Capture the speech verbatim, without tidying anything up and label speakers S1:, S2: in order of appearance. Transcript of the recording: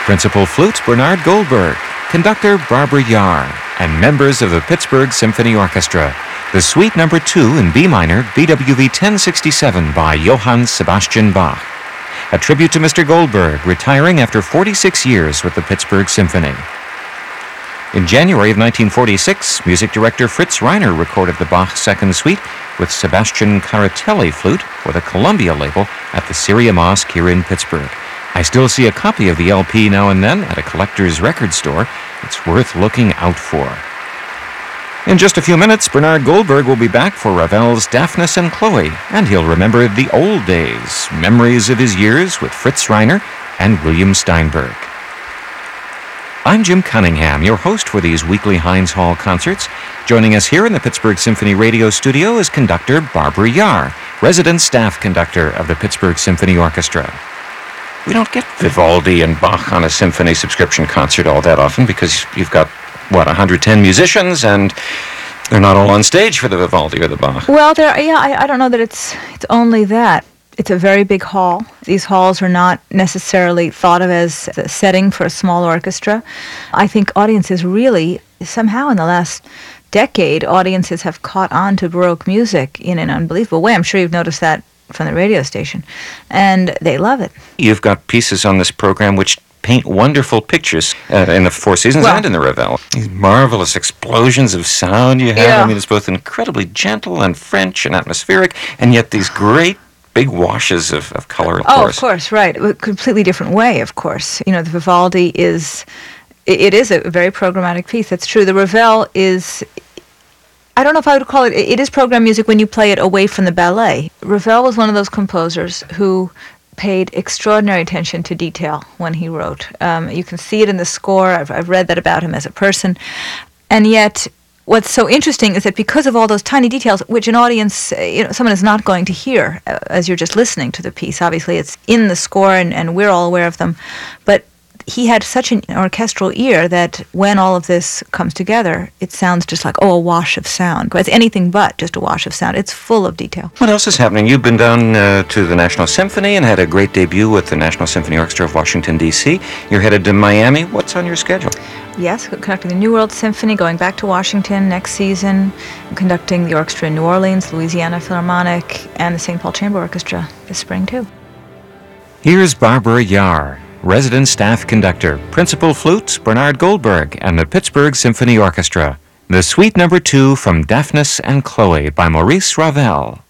S1: Principal flute Bernard Goldberg, conductor Barbara Yahr, and members of the Pittsburgh Symphony Orchestra. The Suite Number two in B minor, B W V ten sixty-seven by Johann Sebastian Bach. A tribute to Mister Goldberg, retiring after forty-six years with the Pittsburgh Symphony. In January of nineteen forty-six, music director Fritz Reiner recorded the Bach Second Suite with Sebastian Caratelli flute for the Columbia label at the Syria Mosque here in Pittsburgh. I still see a copy of the L P now and then at a collector's record store. It's worth looking out for. In just a few minutes, Bernard Goldberg will be back for Ravel's Daphnis and Chloe, and he'll remember the old days, memories of his years with Fritz Reiner and William Steinberg. I'm Jim Cunningham, your host for these weekly Heinz Hall concerts. Joining us here in the Pittsburgh Symphony Radio studio is conductor Barbara Yahr, resident staff conductor of the Pittsburgh Symphony Orchestra. We don't get Vivaldi and Bach on a symphony subscription concert all that often because you've got, what, one hundred ten musicians, and they're not all on stage for the Vivaldi or the Bach.
S2: Well, there, yeah, I, I don't know that it's it's only that. It's a very big hall. These halls are not necessarily thought of as a setting for a small orchestra. I think audiences really, somehow in the last decade, audiences have caught on to Baroque music in an unbelievable way. I'm sure you've noticed that from the radio station, and they love it.
S1: You've got pieces on this program which paint wonderful pictures uh, in the Four Seasons well, and in the Ravel. These marvelous explosions of sound you have.
S2: Yeah.
S1: I mean, it's both incredibly gentle and French and atmospheric, and yet these great big washes of, of color, of
S2: oh,
S1: course.
S2: of course, right. A completely different way, of course. You know, the Vivaldi is, it, it is a very programmatic piece. That's true. The Ravel is, I don't know if I would call it, it is program music when you play it away from the ballet. Ravel was one of those composers who paid extraordinary attention to detail when he wrote. Um, you can see it in the score. I've, I've read that about him as a person. And yet, what's so interesting is that because of all those tiny details, which an audience, you know, someone is not going to hear uh, as you're just listening to the piece. Obviously, it's in the score, and, and we're all aware of them. But he had such an orchestral ear that when all of this comes together, it sounds just like, oh, a wash of sound. It's anything but just a wash of sound. It's full of detail.
S1: What else is happening? You've been down uh, to the National Symphony and had a great debut with the National Symphony Orchestra of Washington, D C You're headed to Miami. What's on your schedule?
S2: Yes, conducting the New World Symphony, going back to Washington next season, conducting the orchestra in New Orleans, Louisiana Philharmonic, and the Saint Paul Chamber Orchestra this spring, too.
S1: Here's Barbara Yahr, resident staff conductor, principal flute Bernard Goldberg, and the Pittsburgh Symphony Orchestra. The Suite Number two from Daphnis and Chloe by Maurice Ravel.